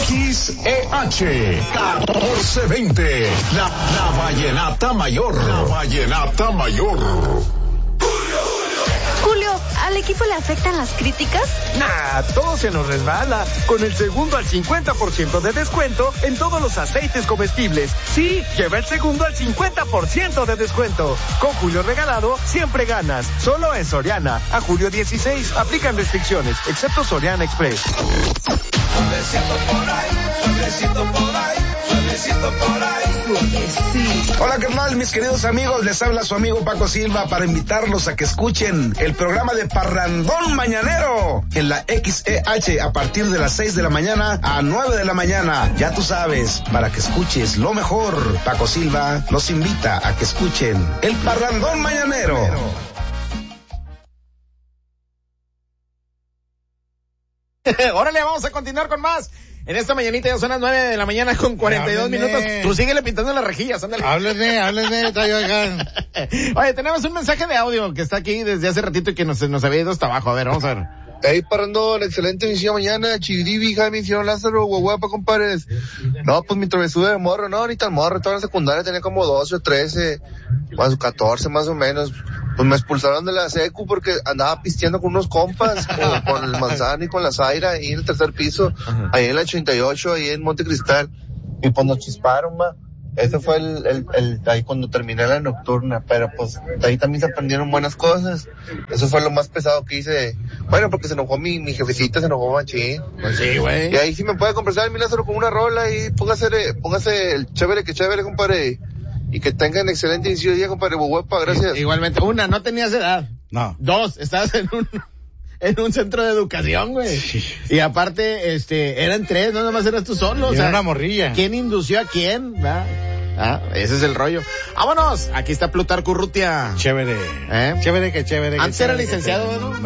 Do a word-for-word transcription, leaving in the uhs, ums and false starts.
X E H catorce veinte, la, la Vallenata Mayor. La Vallenata Mayor. Julio, ¿al equipo le afectan las críticas? Nah, todo se nos resbala. Con el segundo al cincuenta por ciento de descuento en todos los aceites comestibles. Sí, lleva el segundo al cincuenta por ciento de descuento. Con Julio regalado, siempre ganas. Solo en Soriana. A julio dieciséis, aplican restricciones, excepto Soriana Express. Suavecito por ahí, suavecito por ahí, suavecito por ahí. Hola, ¿qué tal, mis queridos amigos? Les habla su amigo Paco Silva para invitarlos a que escuchen el programa de Parrandón Mañanero en la X E H a partir de las seis de la mañana a nueve de la mañana. Ya tú sabes, para que escuches lo mejor. Paco Silva los invita a que escuchen el Parrandón Mañanero. Órale, vamos a continuar con más. En esta mañanita ya son las nueve de la mañana con cuarenta y dos minutos. Tú síguele pintando las rejillas, ándale. Háblenme, háblenme, está yo acá. Oye, tenemos un mensaje de audio que está aquí desde hace ratito y que nos, nos había ido hasta abajo. A ver, vamos a ver. Hey, Parrandón, excelente emisión mañana. Chiribi, Jaime, hicieron Lázaro, guaguapa, compadres. No, pues mi travesura de morro, no, ni tan morro. Toda la secundaria tenía como doce o trece, más catorce más o menos. Pues me expulsaron de la secu porque andaba pisteando con unos compas, con, con el Manzano y con la Zaira, ahí en el tercer piso, ahí en la ochenta y ocho, ahí en Monte Cristal. Y pues nos chisparon, ma. Ese fue el, el, el, ahí cuando terminé la nocturna, pero pues ahí también se aprendieron buenas cosas. Eso fue lo más pesado que hice. Bueno, porque se enojó mi, mi jefecita, se enojó machín. Pues sí, güey. Y ahí sí me puede conversar mi Lázaro con una rola y póngase, póngase el chévere que chévere, compadre. Y que tengan excelente inicio de día, compadre Boguepa, gracias. Igualmente, una, no tenías edad. No. Dos, estabas en un, en un centro de educación, güey. Sí. Y aparte, este, eran tres, no nomás eras tú solo. Y o sea, era una morrilla. ¿Quién indució a quién? ¿Va? Ah, ese es el rollo. Vámonos, aquí está Plutarco Urrutia. Chévere. ¿Eh? Chévere que chévere. Que Antes chévere, era licenciado, ¿no?